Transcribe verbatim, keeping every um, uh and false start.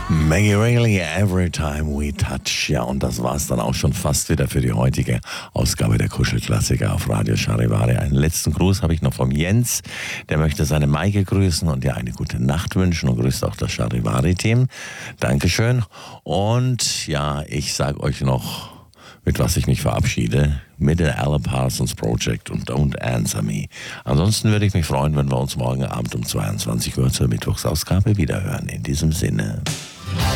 Maggie Reilly, Every Time We Touch. Ja, und das war's dann auch schon fast wieder für die heutige Ausgabe der Kuschelklassiker auf Radio Charivari. Einen letzten Gruß habe ich noch vom Jens. Der möchte seine Maike grüßen und dir eine gute Nacht wünschen und grüßt auch das Charivari-Team. Dankeschön. Und ja, ich sage euch noch, mit was ich mich verabschiede, mit der Alan Parsons Project und Don't Answer Me. Ansonsten würde ich mich freuen, wenn wir uns morgen Abend um zweiundzwanzig Uhr zur Mittwochsausgabe wiederhören. In diesem Sinne.